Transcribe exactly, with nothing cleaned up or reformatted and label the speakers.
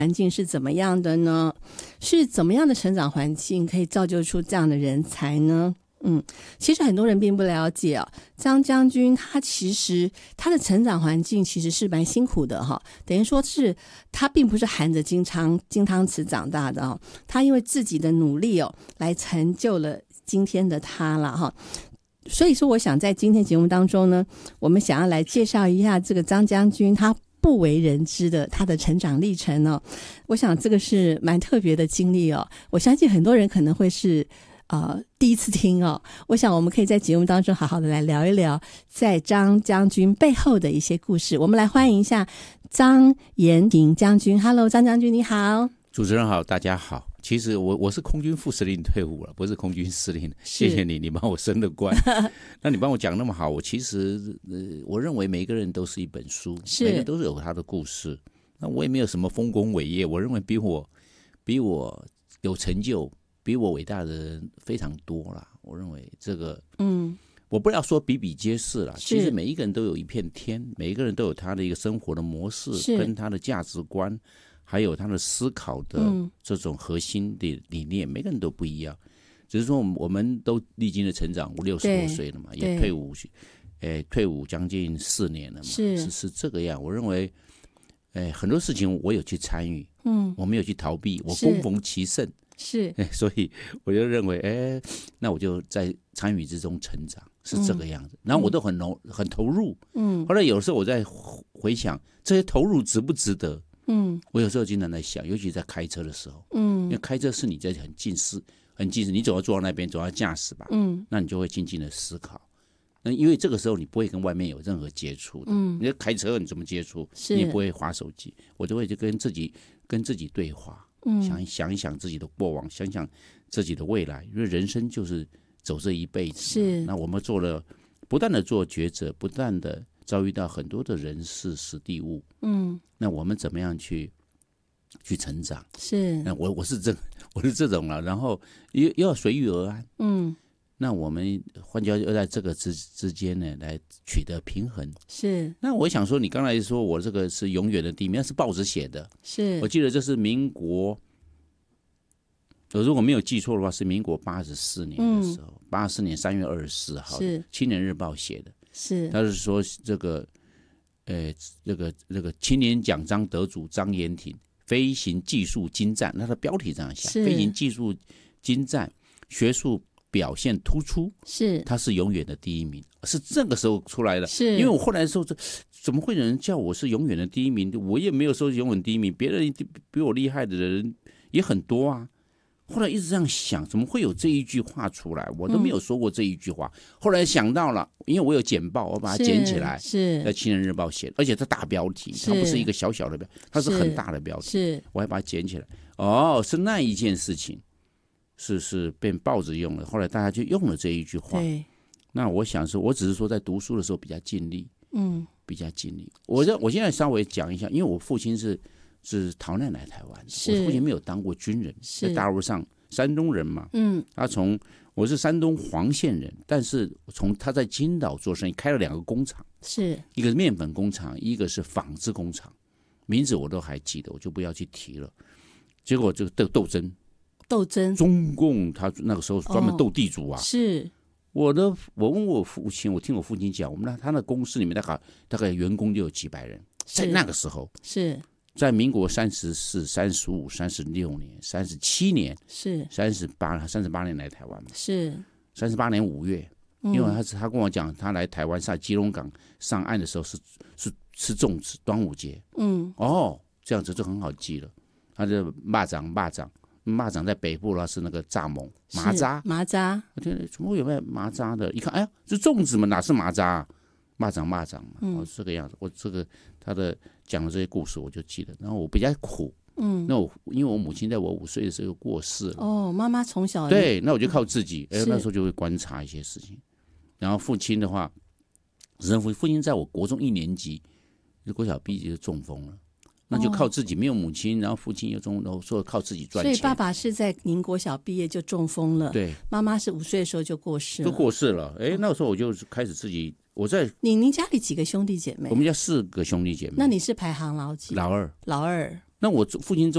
Speaker 1: 环境是怎么样的呢？是怎么样的成长环境可以造就出这样的人才呢？嗯，其实很多人并不了解哦，张将军他其实他的成长环境其实是蛮辛苦的哈、哦，等于说是他并不是含着金汤金汤匙长大的哦，他因为自己的努力哦，来成就了今天的他了哈、哦。所以说，我想在今天节目当中呢，我们想要来介绍一下这个张将军他不为人知的他的成长历程哦。我想这个是蛮特别的经历哦，我相信很多人可能会是呃，第一次听哦，我想我们可以在节目当中好好的来聊一聊在张将军背后的一些故事。我们来欢迎一下张延廷将军。 Hello， 张将军你好。
Speaker 2: 主持人好，大家好。其实我我是空军副司令退伍了，不是空军司令。谢谢你，你帮我升了官。那你帮我讲那么好，我其实、呃、我认为每个人都是一本书，每个人都是有他的故事。那我也没有什么丰功伟业，我认为比我比我有成就比我伟大的人非常多啦，我认为这个，嗯，我不要说比比皆是啦，其实每一个人都有一片天，每一个人都有他的一个生活的模式，跟他的价值观，还有他的思考的这种核心的理念，每个人都不一样。只是说我们我们都历经了成长，五六十多岁了嘛，也退伍，诶，退伍将近四年了嘛，是是是这个样。我认为，诶，很多事情我有去参与，嗯，我没有去逃避，我攻逢其胜。是，所以我就认为，哎，那我就在参与之中成长，是这个样子。嗯、然后我都很投很投入，嗯。后来有时候我在回想这些投入值不值得，嗯。我有时候经常在想，尤其在开车的时候，嗯，因为开车是你在很近视、很近视，你总要坐到那边，总要驾驶吧，嗯，那你就会静静的思考。那因为这个时候你不会跟外面有任何接触的，嗯，你开车你怎么接触？你也不会滑手机，我就会就跟自己跟自己对话。嗯、想想一想自己的过往，想想自己的未来，因为人生就是走这一辈子。是，那我们做了，不断的做抉择，不断的遭遇到很多的人事时地物。嗯，那我们怎么样去去成长？是，那我我是这我是这种了，然后又又要随遇而安。嗯，那我们换句话说，要在这个之之间呢，来取得平衡。是。那我想说，你刚才说我这个是永远的第一名，那是报纸写的。是。我记得这是民国，我如果没有记错的话，是民国八十四年的时候，八十四年三月二十四号，是《青年日报》写的。是。他是说这个，呃，这个这个青年奖章得主张延廷飞行技术精湛，那他的标题这样写：飞行技术精湛，学术表现突出，是他是永远的第一名，是这个时候出来的。是因为我后来的时候，怎么会有人叫我是永远的第一名？我也没有说永远第一名，别人比我厉害的人也很多啊。后来一直这样想，怎么会有这一句话出来？我都没有说过这一句话。嗯、后来想到了，因为我有剪报，我把它剪起来，是在《青年日报》写的，而且它大标题，它不是一个小小的标，它是很大的标题。是，我还把它剪起来。哦，是那一件事情。是是被报纸用了，后来大家就用了这一句话。对，那我想说，我只是说在读书的时候比较尽力，嗯，比较尽力。我这我现在稍微讲一下，因为我父亲是是逃难来台湾，我父亲没有当过军人，在大陆上山东人嘛，嗯，他从我是山东黄县人，但是从他在青岛做生意，开了两个工厂，是一个是面粉工厂，一个是纺织工厂，名字我都还记得，我就不要去提了。结果这个斗争。斗争，中共他那个时候专门斗地主啊。哦、是，我的，我问我父亲，我听我父亲讲，我们那他那公司里面大概大概员工就有几百人，在那个时候是在民国三十四、三十五、三十六年、三十七年，是三十八、三十八年来台湾嘛，是三十八年五月，嗯、因为他是他跟我讲，他来台湾上基隆港上岸的时候是是吃粽子，端午节，嗯，哦，这样子就很好记了，他就蚂蚱蚂蚱。蚂蚱在北部啦，是那个蚱蜢麻渣，麻渣。我觉得怎么会有卖麻渣的？一看，哎呀，这粽子嘛，哪是麻渣、啊？蚂蚱蚂蚱嘛，嗯、哦，这个样子。我这个他的讲的这些故事，我就记得。然后我比较苦，嗯，那我因为我母亲在我五岁的时候就过世了。哦，妈妈从小对，那我就靠自己。哎、嗯，那时候就会观察一些事情。然后父亲的话，父父亲在我国中一年级，国小毕业就中风了。那就靠自己，没有母亲，然后父亲又中，然后说靠自己赚钱。所以爸爸是在您国小毕业就中风了，对，妈妈是五岁的时候就过世了，就过世了。哎，那个时候我就开始自己，我在您您家里几个兄弟姐妹？我们家四个兄弟姐妹。那你是排行老几？老二，老二。那我父亲中。